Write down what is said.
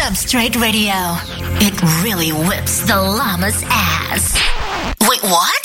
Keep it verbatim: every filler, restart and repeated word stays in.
Substrate Radio. It really whips the llama's ass. Wait, what?